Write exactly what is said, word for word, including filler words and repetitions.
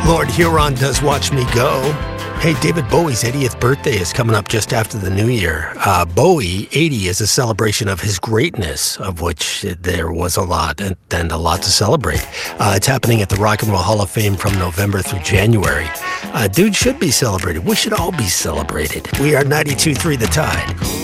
Lord Huron does Watch Me Go. Hey, David Bowie's eightieth birthday is coming up just after the new year. Uh, Bowie, eighty, is a celebration of his greatness, of which there was a lot and, and a lot to celebrate. Uh, it's happening at the Rock and Roll Hall of Fame from November through January. Uh, dude should be celebrated. We should all be celebrated. We are ninety-two point three The Tide.